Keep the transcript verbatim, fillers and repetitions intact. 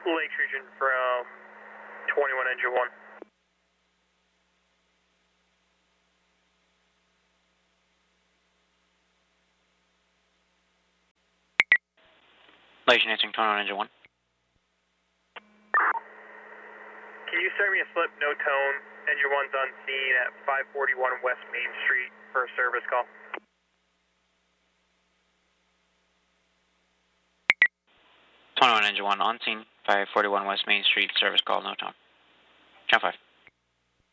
Lakes region from twenty-one engine one. Lakes answering twenty-one engine one. Can you send me a slip, no tone? Engine one's on scene at five forty-one West Main Street for a service call. twenty-one engine one on scene, five forty-one West Main Street, service call, no tone. Channel five.